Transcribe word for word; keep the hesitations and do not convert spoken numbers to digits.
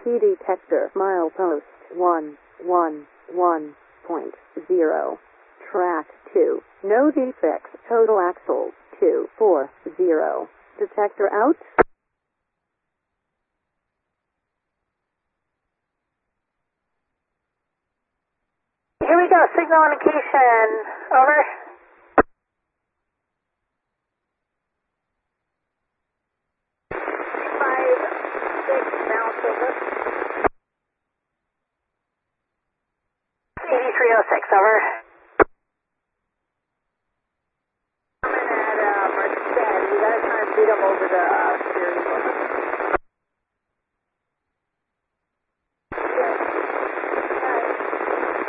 Key detector milepost one one one point zero. Track two. No defects. Total axle two four zero. Detector out. Here we go. Signal indication. Over.